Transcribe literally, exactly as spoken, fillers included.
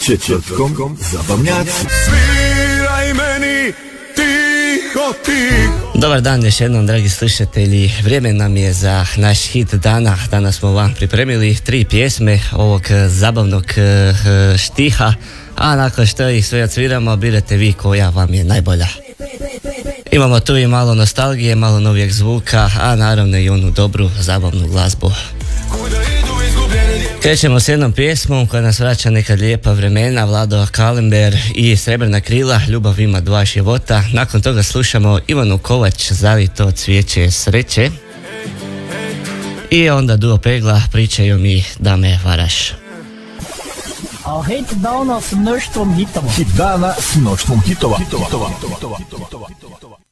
Četvrtkom zabavnjaci. Sviraj meni tiho, tiho. Dobar dan još jednom, dragi slušatelji. Vrijeme nam je za naš hit dana. Danas smo vam pripremili tri pjesme ovog zabavnog štiha, a nakon što ih sve odsviramo, birate vi koja vam je najbolja. Imamo tu i malo nostalgije, malo novijeg zvuka, a naravno i onu dobru zabavnu glazbu. Krećemo s jednom pjesmom koja nas vraća neka lijepa vremena, Vlado Kalember i Srebrna krila, Ljubav ima dva života. Nakon toga slušamo Ivanu Kovač, Zavito cvijeće sreće. I onda duo Pegla, Pričaju mi da me varaš. A hit dana s mnoštvom hitova. Hit dana s mnoštvom hitova. hitova. hitova. hitova. hitova. hitova.